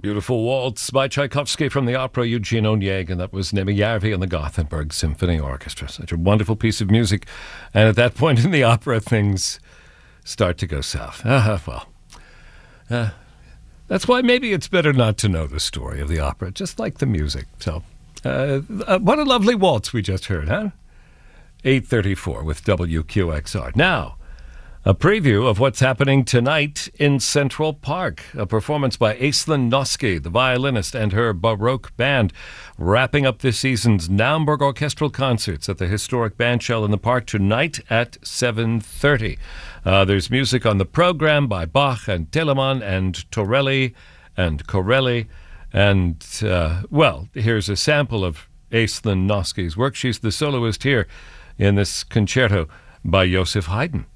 Beautiful waltz by Tchaikovsky from the opera Eugene Onegin, and that was Nemyarvi and the Gothenburg Symphony Orchestra. Such a wonderful piece of music. And at that point in the opera, things start to go south. That's why maybe it's better not to know the story of the opera, just like the music. So, what a lovely waltz we just heard, huh? 8:34 with WQXR. Now, a preview of what's happening tonight in Central Park. A performance by Aislinn Noski, the violinist, and her Baroque band, wrapping up this season's Naumburg Orchestral Concerts at the historic bandshell in the park tonight at 7:30. There's music on the program by Bach and Telemann and Torelli and Corelli. And, here's a sample of Aislinn Noski's work. She's the soloist here in this concerto by Joseph Haydn.